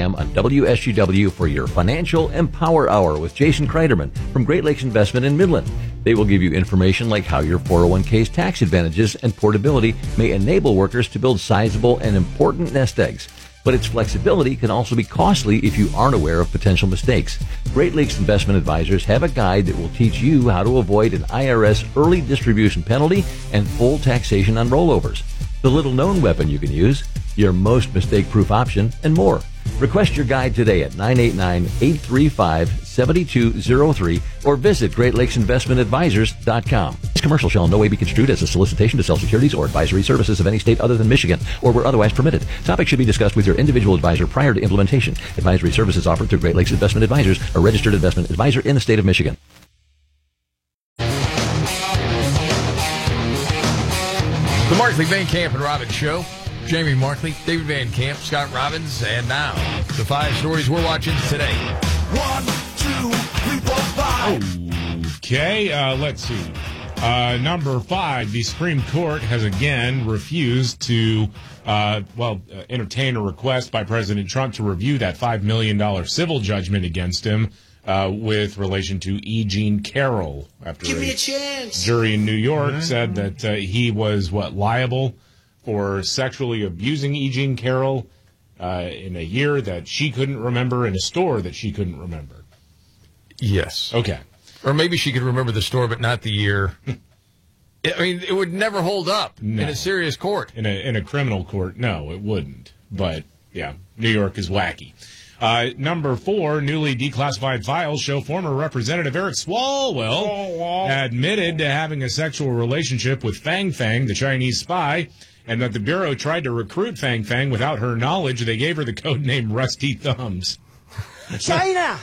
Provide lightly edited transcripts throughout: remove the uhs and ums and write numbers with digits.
a.m. on WSGW for your Financial Empower Hour with Jason Kreiderman from Great Lakes Investment in Midland. They will give you information like how your 401k's tax advantages and portability may enable workers to build sizable and important nest eggs. But its flexibility can also be costly if you aren't aware of potential mistakes. Great Lakes Investment Advisors have a guide that will teach you how to avoid an IRS early distribution penalty and full taxation on rollovers, the little-known weapon you can use, your most mistake-proof option, and more. Request your guide today at 989-835-7203 or visit GreatLakesInvestmentAdvisors.com. This commercial shall in no way be construed as a solicitation to sell securities or advisory services of any state other than Michigan or where otherwise permitted. Topics should be discussed with your individual advisor prior to implementation. Advisory services offered through Great Lakes Investment Advisors, a registered investment advisor in the state of Michigan. The Markley, Van Camp, and Robbins Show. Jamie Markley, David Van Camp, Scott Robbins, and now the 5 stories we're watching today. 1, 2, 3, 4, 5. Okay, let's see. Number 5, the Supreme Court has again refused to, entertain a request by President Trump to review that $5 million civil judgment against him with relation to E. Jean Carroll. After Give me a chance. Jury in New York said that he was, liable for sexually abusing E. Jean Carroll in a year that she couldn't remember, in a store that she couldn't remember. Yes. Okay. Or maybe she could remember the store, but not the year. I mean, it would never hold up in a serious court. In a criminal court, no, it wouldn't. But, yeah, New York is wacky. Number 4, newly declassified files show former Representative Eric Swalwell admitted to having a sexual relationship with Fang Fang, the Chinese spy, and that the Bureau tried to recruit Fang Fang without her knowledge. They gave her the code name Rusty Thumbs. China.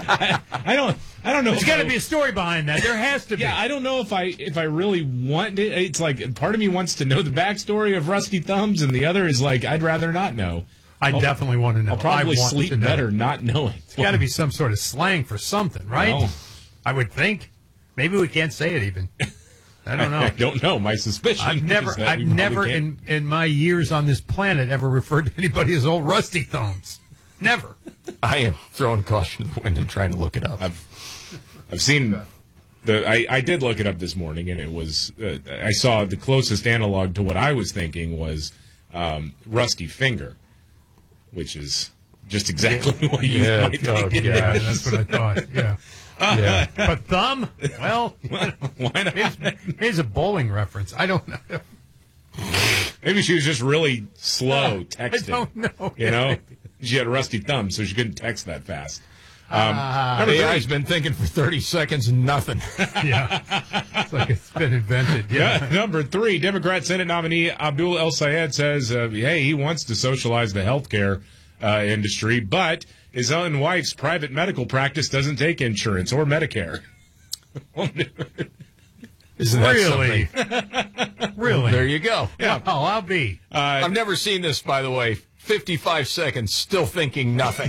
I don't know. There's got to be a story behind that. There has to be. Yeah, I don't know if I really want it. It's like part of me wants to know the backstory of Rusty Thumbs, and the other is like I'd rather not know. I definitely want to know. I'll probably sleep better not knowing. It's got to be some sort of slang for something, right? Well, I would think. Maybe we can't say it even. I don't know. I don't know. My suspicion. I've never in my years on this planet ever referred to anybody as old Rusty Thumbs. Never. I am throwing caution to the wind and trying to look it up. I've seen I did look it up this morning, and it was I saw the closest analog to what I was thinking was Rusty Finger, which is just exactly what you might think it is. That's what I thought. Yeah. Yeah. But thumb? Well, why not? Here's a bowling reference. I don't know. Maybe she was just really slow texting. I don't know. You know? She had a rusty thumb, so she couldn't text that fast. AI's been thinking for 30 seconds and nothing. Yeah. It's like it's been invented. Yeah. Number 3, Democrat Senate nominee Abdul El Sayed says, hey, he wants to socialize the healthcare industry, but his own wife's private medical practice doesn't take insurance or Medicare. Isn't that Really? something? Really? There you go. Yeah. Oh, I'll be. I've never seen this, by the way. 55 seconds, still thinking nothing.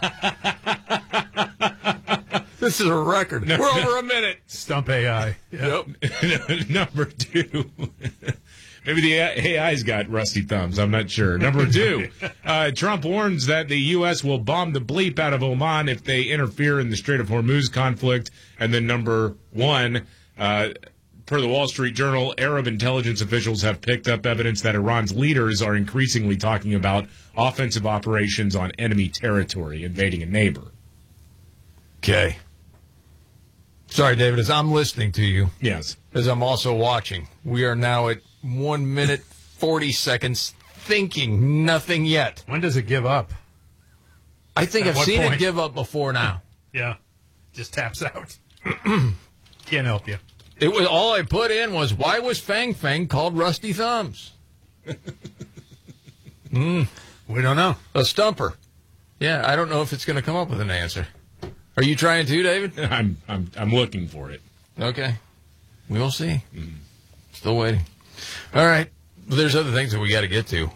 This is a record. We're over a minute. Stump AI. Yeah. Yep. Number 2. Maybe the AI's got rusty thumbs. I'm not sure. Number 2, Trump warns that the U.S. will bomb the bleep out of Oman if they interfere in the Strait of Hormuz conflict. And then number 1, per the Wall Street Journal, Arab intelligence officials have picked up evidence that Iran's leaders are increasingly talking about offensive operations on enemy territory, invading a neighbor. Okay. Sorry, David, as I'm listening to you, Yes. as I'm also watching, we are now at 1 minute, 40 seconds, thinking nothing yet. When does it give up? I think At I've what seen point? it give up before now. Yeah. Just taps out. Can't help you. It was all I put in was, why was Fang Fang called Rusty Thumbs? We don't know. A stumper. Yeah, I don't know if it's going to come up with an answer. Are you trying to, David? I'm looking for it. Okay. We'll see. Still waiting. All right. Well, there's other things that we got to get to.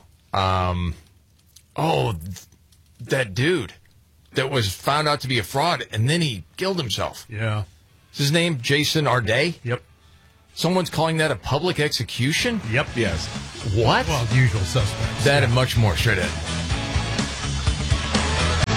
That dude that was found out to be a fraud, and then he killed himself. Yeah. Is his name Jason Arday? Yep. Someone's calling that a public execution? Yep. Yes. What? Well, the usual suspects. That and much more straight ahead.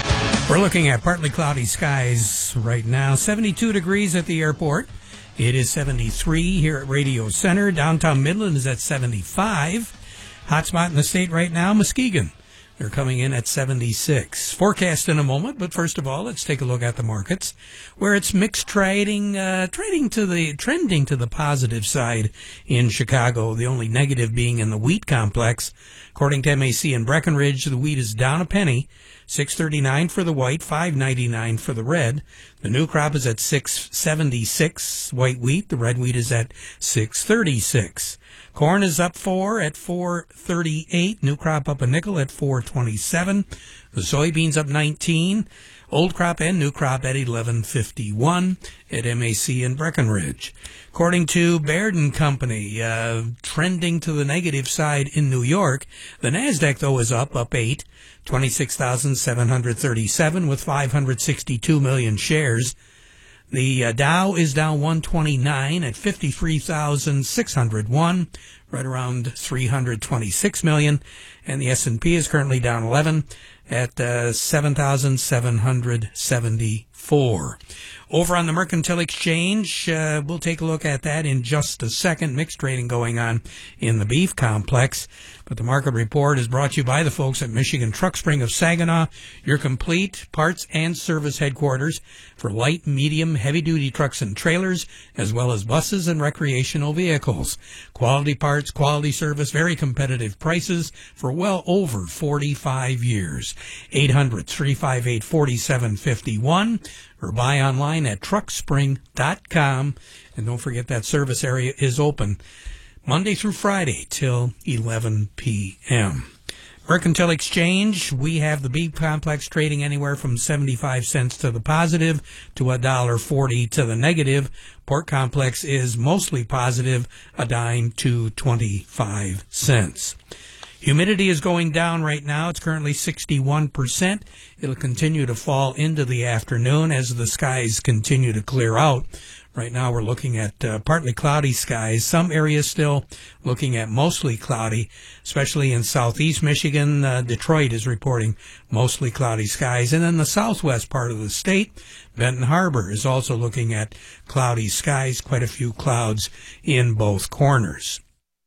We're looking at partly cloudy skies right now. 72 degrees at the airport. It is 73 here at Radio Center. Downtown Midland is at 75. Hot spot in the state right now, Muskegon. They're coming in at 76. Forecast in a moment, but first of all, let's take a look at the markets, where it's mixed trending to the positive side in Chicago. The only negative being in the wheat complex. According to MAC in Breckenridge, the wheat is down a penny, $6.39 for the white, $5.99 for the red. The new crop is at $6.76 white wheat. The red wheat is at $6.36. Corn is up 4 at $4.38. New crop up a nickel at $4.27. The soybeans up 19. Old crop and new crop at $11.51 at MAC in Breckenridge. According to Baird & Company, trending to the negative side in New York. The NASDAQ, though, is up 8, 26,737 with 562 million shares. The Dow is down 129 at 53,601, right around 326 million. And the S&P is currently down 11 at 7,774. Over on the Mercantile Exchange, we'll take a look at that in just a second. Mixed trading going on in the beef complex. But the market report is brought to you by the folks at Michigan Truck Spring of Saginaw, your complete parts and service headquarters for light, medium, heavy-duty trucks and trailers, as well as buses and recreational vehicles. Quality parts, quality service, very competitive prices for well over 45 years. 800-358-4751 or buy online at truckspring.com. And don't forget that service area is open Monday through Friday till 11 p.m. Mercantile Exchange, we have the beef complex trading anywhere from 75 cents to the positive to $1.40 to the negative. Pork complex is mostly positive, a dime to 25 cents. Humidity is going down right now. It's currently 61%. It'll continue to fall into the afternoon as the skies continue to clear out. Right now we're looking at partly cloudy skies. Some areas still looking at mostly cloudy, especially in southeast Michigan. Detroit is reporting mostly cloudy skies. And then the southwest part of the state, Benton Harbor, is also looking at cloudy skies, quite a few clouds in both corners.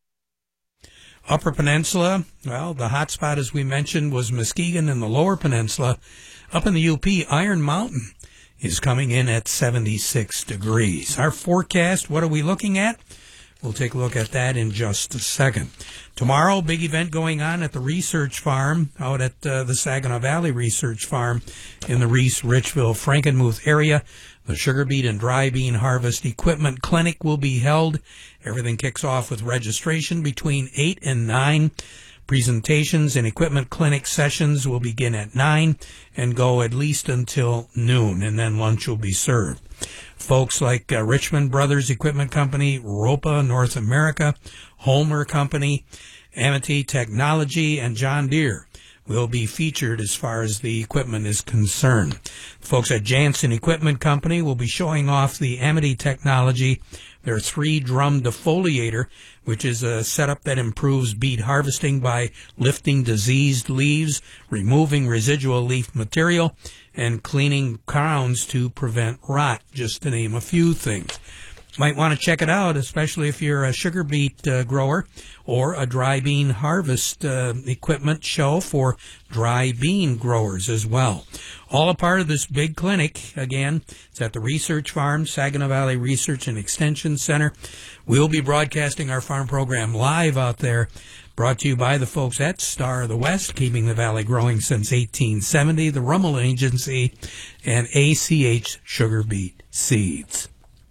Upper Peninsula, well, the hot spot, as we mentioned, was Muskegon and the Lower Peninsula. Up in the UP, Iron Mountain is coming in at 76 degrees. Our forecast, what are we looking at? We'll take a look at that in just a second. Tomorrow, big event going on at the Research Farm, out at the Saginaw Valley Research Farm in the Reese, Richville, Frankenmuth area. The sugar beet and dry bean harvest equipment clinic will be held. Everything kicks off with registration between 8 and 9. Presentations and equipment clinic sessions will begin at 9 and go at least until noon, and then lunch will be served. Folks like Richmond Brothers Equipment Company, Ropa North America, Homer Company, Amity Technology, and John Deere will be featured as far as the equipment is concerned. Folks at Jansen Equipment Company will be showing off the Amity technology, their 3-drum defoliator, which is a setup that improves beet harvesting by lifting diseased leaves, removing residual leaf material, and cleaning crowns to prevent rot, just to name a few things. Might want to check it out, especially if you're a sugar beet grower or a dry bean harvest equipment show for dry bean growers as well. All a part of this big clinic. Again, it's at the Research Farm, Saginaw Valley Research and Extension Center. We'll be broadcasting our farm program live out there, brought to you by the folks at Star of the West, keeping the valley growing since 1870, the Rummel Agency, and ACH Sugar Beet Seeds.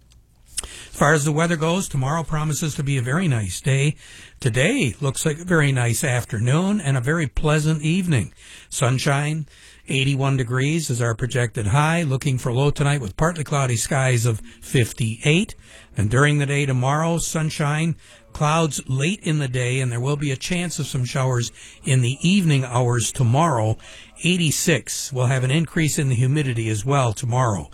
As far as the weather goes, tomorrow promises to be a very nice day. Today looks like a very nice afternoon and a very pleasant evening. Sunshine, 81 degrees is our projected high. Looking for low tonight with partly cloudy skies of 58. And during the day tomorrow, sunshine, clouds late in the day, and there will be a chance of some showers in the evening hours tomorrow. 86. We'll have an increase in the humidity as well tomorrow.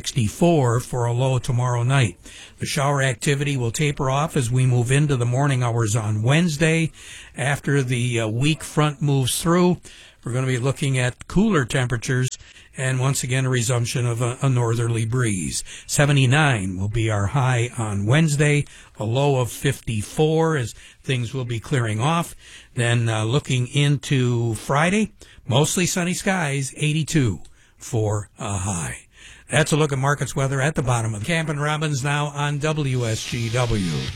64 for a low tomorrow night. The shower activity will taper off as we move into the morning hours on Wednesday. After the weak front moves through, we're going to be looking at cooler temperatures and once again a resumption of a northerly breeze. 79 will be our high on Wednesday, a low of 54 as things will be clearing off. Then looking into Friday, mostly sunny skies, 82 for a high. That's a look at markets weather at the bottom of Camp and Robbins now on WSGW.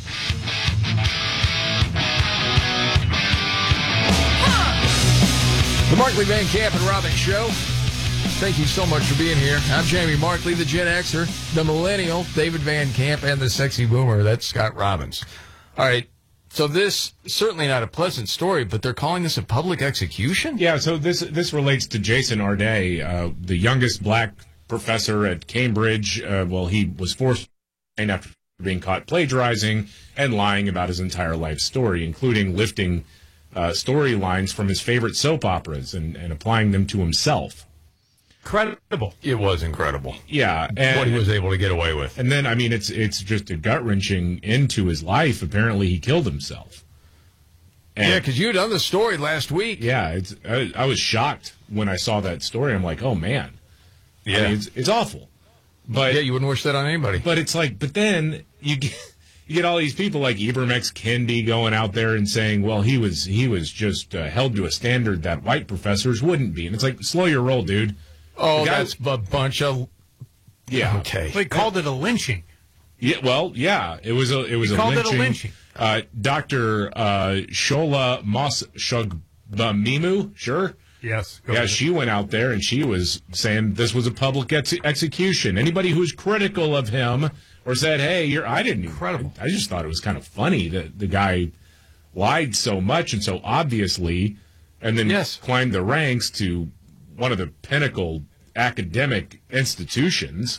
The Markley, Van Camp, and Robbins Show. Thank you so much for being here. I'm Jamie Markley, the Gen Xer, the Millennial, David Van Camp, and the Sexy Boomer. That's Scott Robbins. All right. So this, certainly not a pleasant story, but they're calling this a public execution? Yeah, so this relates to Jason Arday, the youngest black professor at Cambridge. He was forced after being caught plagiarizing and lying about his entire life story, including lifting storylines from his favorite soap operas and applying them to himself. Incredible. It was incredible. Yeah. And what he was able to get away with. And then, I mean, it's just a gut-wrenching end to his life. Apparently, he killed himself. And yeah, because you had done the story last week. Yeah, I was shocked when I saw that story. I'm like, oh, man. Yeah. I mean, it's awful. But yeah, you wouldn't wish that on anybody. But it's like, but then you get all these people like Ibram X. Kendi going out there and saying, well, he was just held to a standard that white professors wouldn't be. And it's like, slow your roll, dude. Oh, that's a bunch of... Yeah. Okay. They called it a lynching. Yeah, well, yeah. It was a lynching. Called it a lynching. Dr. Shola Mos-Shogbamimu, sure? Yes. Yeah, she went out there and she was saying this was a public execution. Anybody who's critical of him or said, hey, incredible. I just thought it was kind of funny that the guy lied so much and so obviously and then climbed the ranks to one of the pinnacle academic institutions.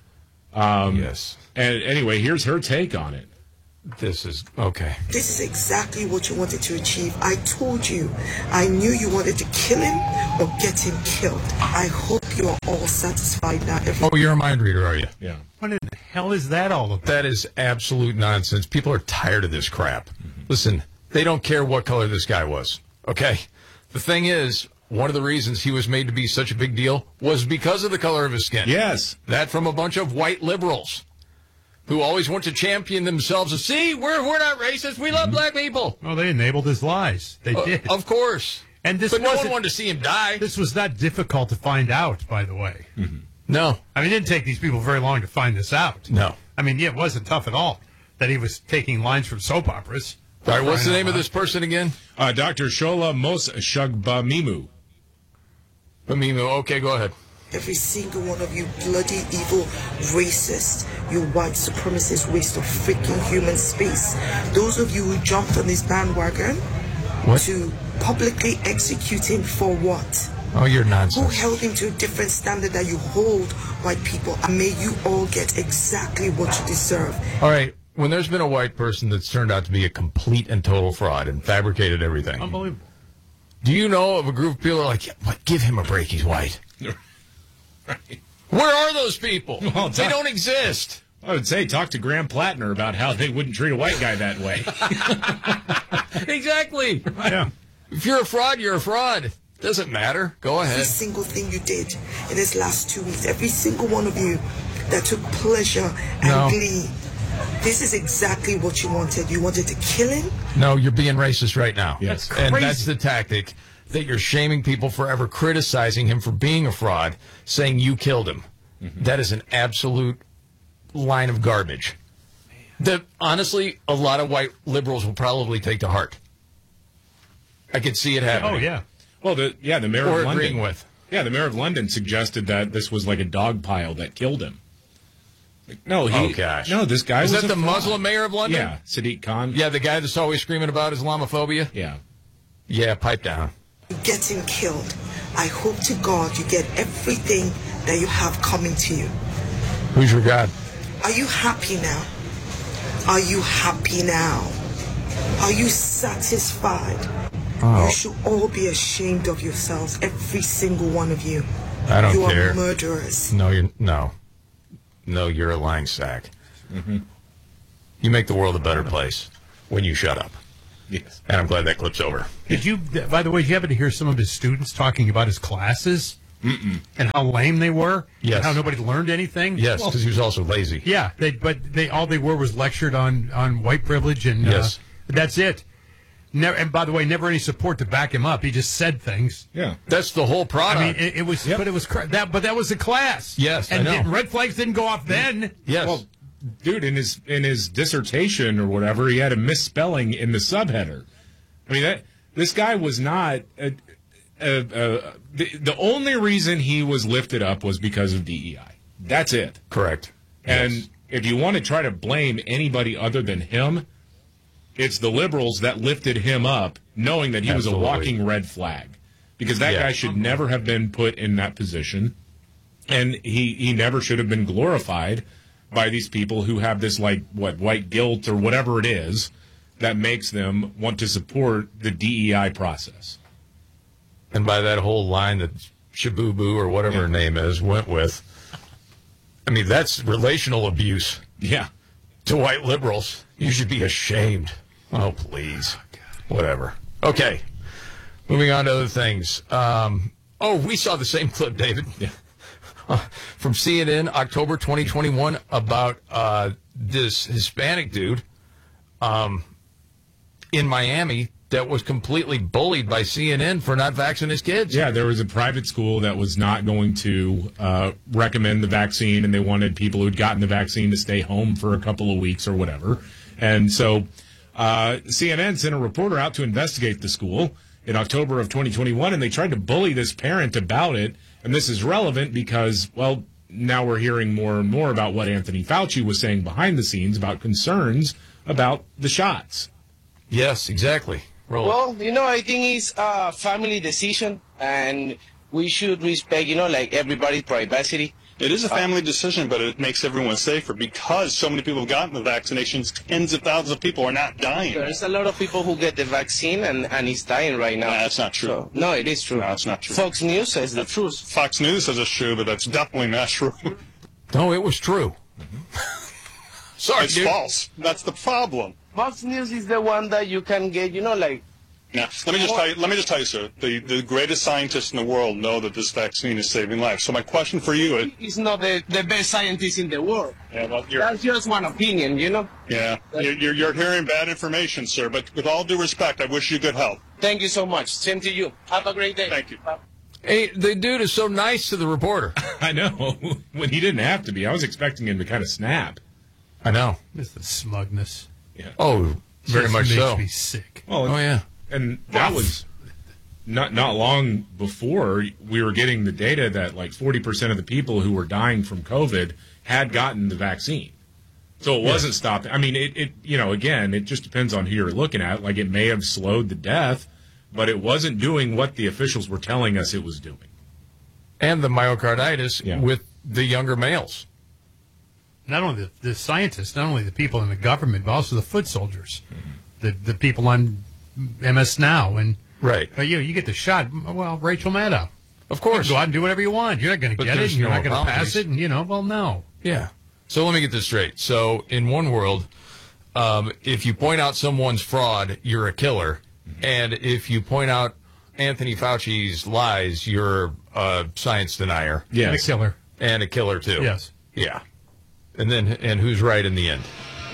Yes. And anyway, here's her take on it. This is okay. This is exactly what you wanted to achieve. I told you. I knew you wanted to kill him or get him killed. I hope you are all satisfied now. Oh, you're a mind reader, are you? Yeah. What in the hell is that all about? That is absolute nonsense. People are tired of this crap. Listen, they don't care what color this guy was. Okay? The thing is, one of the reasons he was made to be such a big deal was because of the color of his skin. Yes. That from a bunch of white liberals who always want to champion themselves as, see, we're not racist. We love black people. Well, they enabled his lies. They did. Of course. And but no one wanted to see him die. This was not difficult to find out, by the way. Mm-hmm. No. I mean, it didn't take these people very long to find this out. No. I mean, it wasn't tough at all that he was taking lines from soap operas. All right, what's the name of this person again? Dr. Shola Mos-Shogbamimu. Bamimu, okay, go ahead. Every single one of you bloody, evil, racist, you white supremacist waste of freaking human space. Those of you who jumped on this bandwagon to publicly execute him for what? Oh, you're Who nonsense. held him to a different standard that you hold white people? And may you all get exactly what you deserve. All right, when there's been a white person that's turned out to be a complete and total fraud and fabricated everything. Unbelievable. Do you know of a group of people that are like, what, give him a break, he's white? Right. Where are those people? Well, they don't exist. I would say talk to Graham Plattner about how they wouldn't treat a white guy that way. Exactly. Yeah. If you're a fraud, you're a fraud. Doesn't matter. Go Every ahead. single thing you did in this last 2 weeks, every single one of you that took pleasure and glee, this is exactly what you wanted. You wanted to kill him? No, you're being racist right now. Yes. That's And crazy. that's the tactic, that you're shaming people for ever criticizing him for being a fraud, saying you killed him. Mm-hmm. That is an absolute line of garbage that, honestly, a lot of white liberals will probably take to heart. I could see it happening. Oh, yeah. Well, the mayor Or of London. agreeing with. Yeah, the mayor of London suggested that this was like a dog pile that killed him. Like, no, Oh, gosh. No, this guy Is was that a the fraud. Muslim mayor of London? Yeah, Sadiq Khan. Yeah, the guy that's always screaming about Islamophobia? Yeah. Yeah, pipe down. You get him killed. I hope to God you get everything that you have coming to you. Who's your God? Are you happy now? Are you happy now? Are you satisfied? Oh. You should all be ashamed of yourselves, every single one of you. I don't you care. are murderers. No, you're a lying sack. Mm-hmm. You make the world a better place when you shut up. Yes. And I'm glad that clip's over. Did you, by the way, did you happen to hear some of his students talking about his classes? and how lame they were. Yes. And how nobody learned anything. Yes, because he was also lazy. Yeah, all they were was lectured on white privilege, and Yes. that's it. Never, and by the way, never any support to back him up. He just said things. Yeah, that's the whole product. I mean, it was, but it was that was the class. Yes, and I know. red flags didn't go off then. Yes. Well, dude, in his dissertation or whatever, he had a misspelling in the subheader. I mean, this guy was not. The only reason he was lifted up was because of DEI. That's it. Correct. And Yes. if you want to try to blame anybody other than him, it's the liberals that lifted him up, knowing that he was a Absolutely. walking red flag. Because that Yeah. guy should never have been put in that position. And he never should have been glorified by these people who have this, white guilt or whatever it is that makes them want to support the DEI process. And by that whole line that Shabubu or whatever her name is went with, I mean, that's relational abuse Yeah. to white liberals. You should be ashamed. Oh, please. Whatever. Okay. Moving on to other things. We saw the same clip, David. Yeah. From CNN, October 2021, about this Hispanic dude in Miami that was completely bullied by CNN for not vaccinating his kids. Yeah, there was a private school that was not going to recommend the vaccine, and they wanted people who'd gotten the vaccine to stay home for a couple of weeks or whatever. And so CNN sent a reporter out to investigate the school in October of 2021, and they tried to bully this parent about it. And this is relevant because, well, now we're hearing more and more about what Anthony Fauci was saying behind the scenes about concerns about the shots. Yes, exactly. Roll it. Well, I think it's a family decision, and we should respect, everybody's privacy. It is a family decision, but it makes everyone safer because so many people have gotten the vaccinations. Tens of thousands of people are not dying. There's a lot of people who get the vaccine and it's dying right now. No, that's not true. So, no, it is true. No, it's not true. Fox News says the truth. Fox News says it's true, but that's definitely not true. No, it was true. Sorry, It's dude. false. That's the problem. Fox News is the one that you can get, Now, let me just tell you, sir. The greatest scientists in the world know that this vaccine is saving lives. So my question for you is, He's not the best scientist in the world. yeah, well, That's just one opinion, yeah, you're hearing bad information, sir. But with all due respect, I wish you good health. Thank you so much. Same to you. Have a great day. Thank you. Bye. Hey, the dude is so nice to the reporter. I know, when he didn't have to be. I was expecting him to kind of snap. I know. This is smugness. Oh, very Just much makes so. me sick. Well, Oh, yeah. And that was not long before we were getting the data that 40% of the people who were dying from COVID had gotten the vaccine. So it wasn't stopping. I mean, again, it just depends on who you're looking at. It may have slowed the death, but it wasn't doing what the officials were telling us it was doing. And the myocarditis Yeah. with the younger males. Not only the scientists, not only the people in the government, but also the foot soldiers, the people on MS Now, and Right. you get the shot. Well, Rachel Maddow, Of course. go out and do whatever you want. You're not going to But get it. there's And you're no not going to pass apologies. it. And well, no. Yeah. So let me get this straight. So in one world, if you point out someone's fraud, you're a killer. And if you point out Anthony Fauci's lies, you're a science denier. And a killer. And a killer, too. Yes. Yeah. And who's right in the end?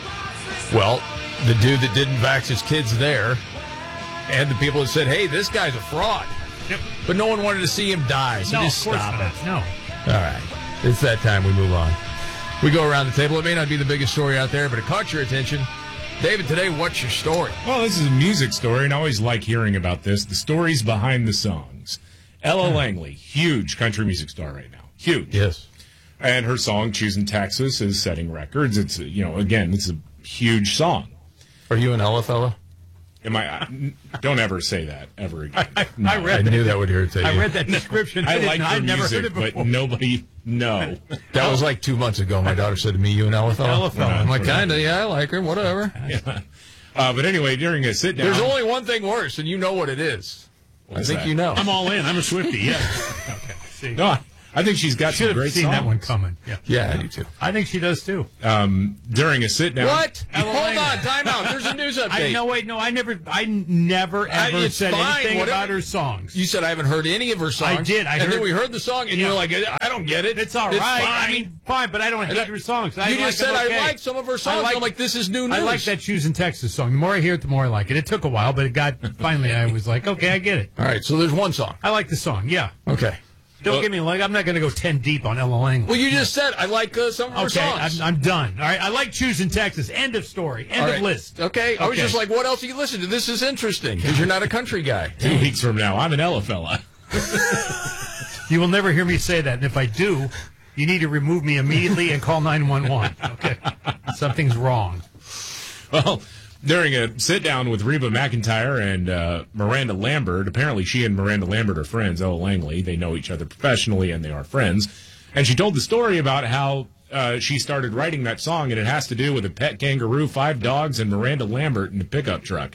Well, the dude that didn't vax his kids there, and the people that said, hey, this guy's a fraud. Yep. But no one wanted to see him die, so No, just of course stop not. it. No. All right. It's that time we move on. We go around the table. It may not be the biggest story out there, but it caught your attention. David, today, what's your story? Well, this is a music story, and I always like hearing about this. The stories behind the songs. Ella Langley, huge country music star right now. Huge. Yes. And her song, Choosing Texas, is setting records. It's, again, it's a huge song. Are you an Ella fella? Don't ever say that ever again. I I read that. knew that would irritate you. I read that description. I like I'd her never music, heard it before. but nobody, no. That was like 2 months ago. My daughter said to me, you an Ella fella? Ella fella. I'm like, kind of, yeah, I like her, whatever. But anyway, during a sit-down... There's only one thing worse, and you know what it is. I think that? you know. I'm all in. I'm a Swiftie, yeah. No, I think she's got some great seen songs. that one coming. Yeah, I do too. I think she does too. During a sit down. What? Hold on, time out. There's a news update. I never ever said anything about her songs. You said I haven't heard any of her songs. I did. And then we heard the song, and you're like, I don't get it. It's all right. Fine. I mean, fine, but I don't hate her songs. You just said I like some of her songs. I'm like, this is new news. I like that Choosing Texas song. The more I hear it, the more I like it. It took a while, but finally I was like, okay, I get it. All right, so there's one song. I like the song, yeah. Okay. Don't get me like I'm not going to go 10 deep on Ella Langley. Well, you just said I like some of her songs. I'm done. All right, I like Choosing Texas. End of story. End of list. Okay. I was just like, what else do you listen to? This is interesting because you're not a country guy. 2 weeks from now, I'm an Ella fella. You will never hear me say that, and if I do, you need to remove me immediately and call 911. Okay, something's wrong. Well, during a sit-down with Reba McEntire and Miranda Lambert, apparently she and Miranda Lambert are friends, Ella Langley. They know each other professionally, and they are friends. And she told the story about how she started writing that song, and it has to do with a pet kangaroo, 5 dogs, and Miranda Lambert in the pickup truck.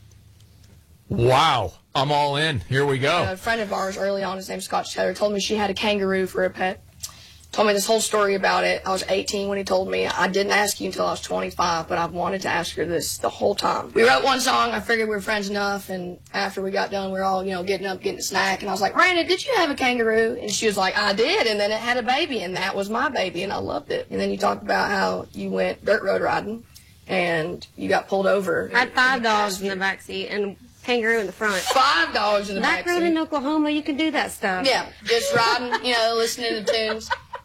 Wow. I'm all in. Here we go. A friend of ours early on, his name's Scott Cheddar, told me she had a kangaroo for a pet. Told me this whole story about it. I was 18 when he told me. I didn't ask you until I was 25, but I've wanted to ask her this the whole time. We wrote one song. I figured we were friends enough, and after we got done, we were all, getting up, getting a snack, and I was like, Miranda, did you have a kangaroo? And she was like, I did, and then it had a baby, and that was my baby, and I loved it. And then you talked about how you went dirt road riding, and you got pulled over. I had 5 dogs in the backseat and kangaroo in the front. 5 dogs in the backseat. Back road in Oklahoma, you can do that stuff. Yeah, just riding, listening to tunes.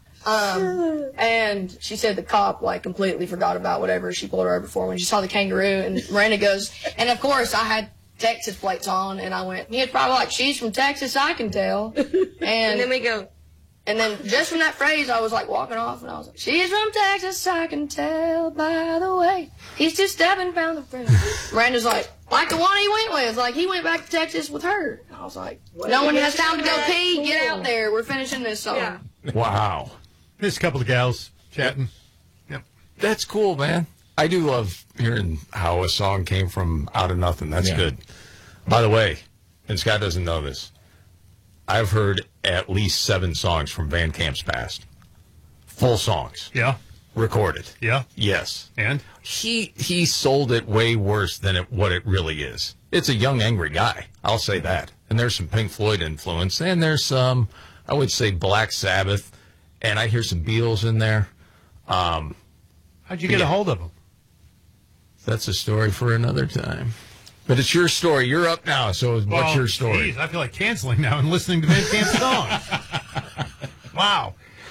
And she said the cop completely forgot about whatever she pulled her over for when she saw the kangaroo. And Miranda goes, and of course I had Texas plates on, and I went, he was probably like, she's from Texas, I can tell. And then we go. And then just from that phrase, I was walking off, and I was like, she's from Texas, I can tell by the way. He's just stepping found the friend. Miranda's like the one he went with, he went back to Texas with her. I was like, no one has time to go pee, get out there, we're finishing this song. Yeah. Wow. There's a couple of gals chatting. Yep. That's cool, man. I do love hearing how a song came from out of nothing. That's good. By the way, and Scott doesn't know this, I've heard at least 7 songs from Van Camp's past. Full songs. Yeah. Recorded. Yeah. Yes. And? He sold it way worse than what it really is. It's a young, angry guy. I'll say that. And there's some Pink Floyd influence, and there's some, I would say, Black Sabbath. And I hear some Beatles in there. How'd you get a hold of them? That's a story for another time. But it's your story. You're up now, so what's your story? Geez, I feel like canceling now and listening to Van Camp's songs. Wow.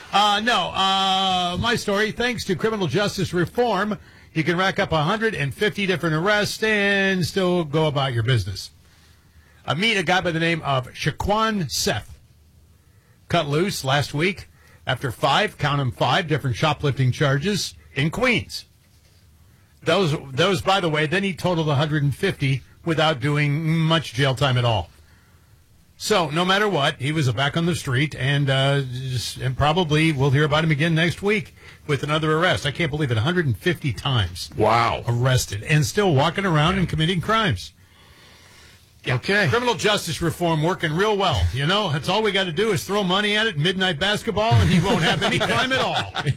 My story, thanks to criminal justice reform, you can rack up 150 different arrests and still go about your business. Meet a guy by the name of Shaquan Seth. Cut loose last week after 5 different shoplifting charges in Queens. Those, by the way, then he totaled 150 without doing much jail time at all. So, no matter what, he was back on the street, and probably we'll hear about him again next week with another arrest. I can't believe it, 150 times. Wow. Arrested, and still walking around and committing crimes. Yeah. Okay. Criminal justice reform working real well. That's all we got to do is throw money at it, midnight basketball, and he won't have any crime at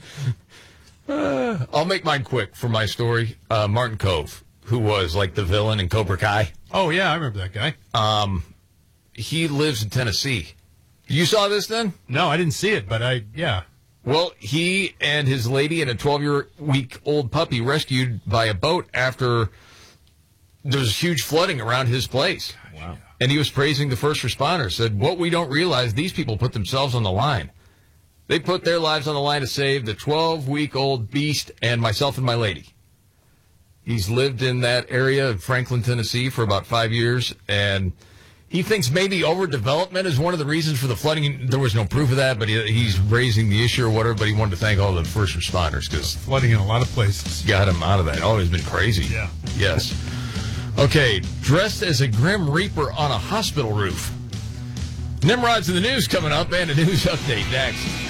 all. I'll make mine quick for my story. Martin Kove, who was the villain in Cobra Kai. Oh, yeah, I remember that guy. He lives in Tennessee. You saw this then? No, I didn't see it, but yeah. Well, he and his lady and a 12-week-old puppy rescued by a boat after there was huge flooding around his place. Wow. And he was praising the first responders, said, what we don't realize, these people put themselves on the line. They put their lives on the line to save the 12-week-old beast and myself and my lady. He's lived in that area of Franklin, Tennessee for about 5 years, and he thinks maybe overdevelopment is one of the reasons for the flooding. There was no proof of that, but he's raising the issue or whatever, but he wanted to thank all the first responders because flooding in a lot of places got him out of that. Oh, it's been crazy. Yeah. Yes. Okay, dressed as a Grim Reaper on a hospital roof. Nimrod's in the news coming up and a news update next.